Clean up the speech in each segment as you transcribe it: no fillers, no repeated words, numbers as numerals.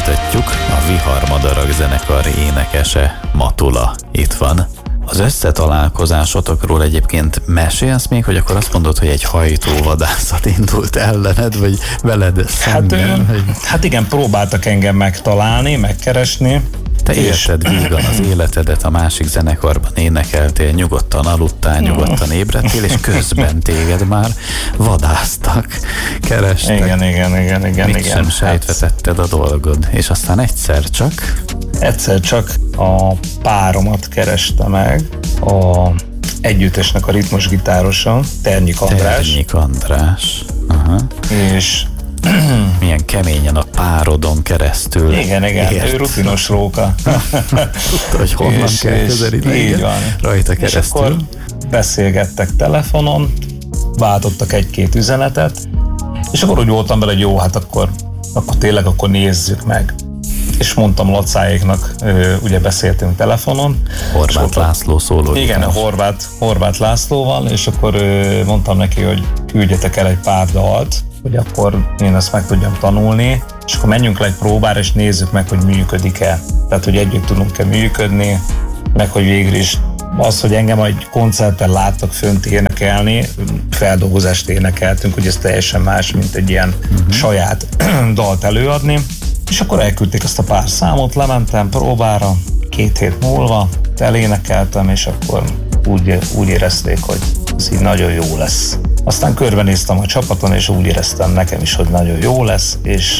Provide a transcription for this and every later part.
folytatjuk. A Viharmadarak zenekar énekese, Matula itt van. Az összetalálkozásotokról egyébként mesélsz még, hogy akkor azt mondod, hogy egy hajtóvadászat indult ellened, vagy veled szemben? Hát igen, próbáltak engem megtalálni, megkeresni. Te élted vígan az életedet, a másik zenekarban énekeltél, nyugodtan aludtál, nyugodtan ébredtél, és közben téged már vadáztak, kerestek. Igen. Mit sem sejtve tetted a dolgod, és aztán egyszer csak a páromat kereste meg, a együttesnek a ritmusgitárosa, Ternyik András. Aha. És milyen keményen a párodon keresztül. Igen, ő rutinos róka. Tudta, hogy honnan kell közelíteni. Így van. Rajta keresztül. És akkor beszélgettek telefonon, váltottak egy-két üzenetet, és akkor úgy voltam vele, hogy jó, hát akkor tényleg nézzük meg. És mondtam Lacáéknak, ugye beszéltünk telefonon. Horváth László szóló. Igen, Horváth Lászlóval, és akkor mondtam neki, hogy küldjetek el egy pár dalt, hogy akkor én ezt meg tudjam tanulni, és akkor menjünk le egy próbára, és nézzük meg, hogy működik-e. Tehát, hogy együtt tudunk-e működni, meg hogy végül is az, hogy engem egy koncerten láttak fönt énekelni, feldolgozást énekeltünk, hogy ez teljesen más, mint egy ilyen saját dalt előadni. És akkor elküldték azt a pár számot, lementem próbára, 2 hét múlva elénekeltem, és akkor úgy érezték, hogy ez így nagyon jó lesz. Aztán körbenéztem a csapaton, és úgy éreztem nekem is, hogy nagyon jó lesz, és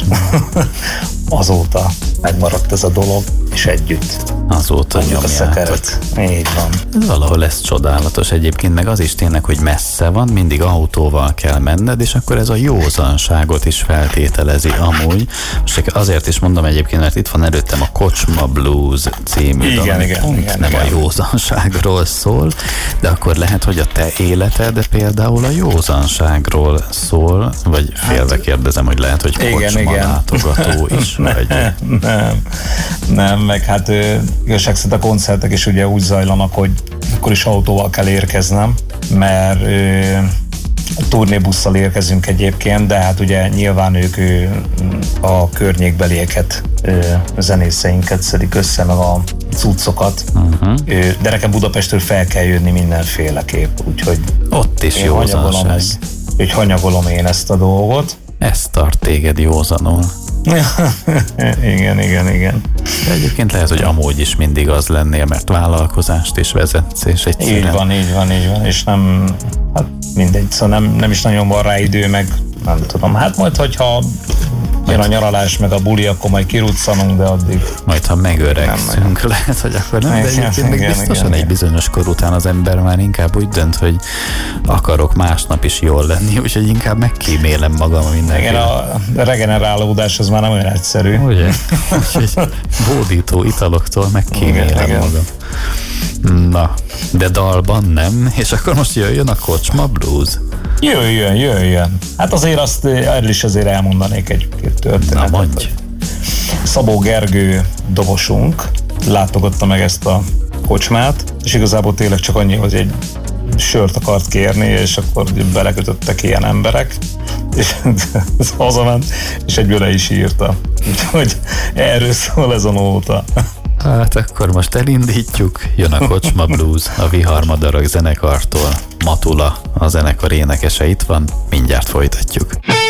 azóta megmaradt ez a dolog, és együtt. Azóta nyomjátok. Így van. Valahol ez csodálatos egyébként, meg az is tényleg, hogy messze van, mindig autóval kell menned, és akkor ez a józanságot is feltételezi amúgy. Most azért is mondom egyébként, mert itt van előttem a Kocsma Blues című dal, igen, nem a józanságról szól, de akkor lehet, hogy a te életed például a józanságról szól, vagy félve kérdezem, hogy lehet, hogy kocsma látogató is vagy. Nem, meg hát igazság szerint a koncertek is ugye úgy zajlanak, hogy akkor is autóval kell érkeznem, mert turnébusszal érkezünk egyébként, de hát ugye nyilván ők a környékbelieket, zenészeinket szedik össze, meg a cuccokat, de nekem Budapestről fel kell jönni mindenféleképp, úgyhogy ott is józanság. Úgyhogy hanyagolom én ezt a dolgot. Ez tart téged józanul. Igen. De egyébként lehet, hogy amúgy is mindig az lennél, mert vállalkozást is vezetsz, és egyszerűen... Így van, és nem, hát mindegy, szóval nem is nagyon van rá idő, meg nem tudom, hát majd, hogyha jön a nyaralás, meg a buli, akkor majd kiruccanunk, de addig... Majd, ha megöregszünk, lehet, hogy akkor nem, de egyébként meg biztosan egy bizonyos kor után az ember már inkább úgy dönt, hogy akarok másnap is jól lenni, úgyhogy inkább megkímélem magam mindenki. Igen, a regenerálódás az már nem olyan egyszerű. Ugye? Úgyhogy bódító italoktól megkímélem magam. Na, de dalban nem, és akkor most jöjjön a Kocsma Blues. Jöjjön. Hát azért erről is azért elmondanék egy-két történetet. Na, mondj. Szabó Gergő dobosunk látogatta meg ezt a kocsmát, és igazából tényleg csak annyi, hogy egy sört akart kérni, és akkor belekötöttek ilyen emberek, és hazament, és egyből le is írta. Úgyhogy erről szól ez a nóta. Hát akkor most elindítjuk, jön a Kocsma Blues a Viharmadarak zenekartól. Matula, a zenekar énekese itt van, mindjárt folytatjuk.